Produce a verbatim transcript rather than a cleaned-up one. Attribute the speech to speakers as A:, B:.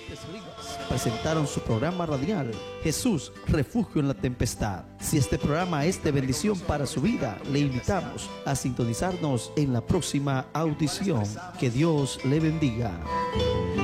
A: López Rivas presentaron su programa radial Jesús, Refugio en la Tempestad. Si este programa es de bendición para su vida, le invitamos a sintonizarnos en la próxima audición. Que Dios le bendiga.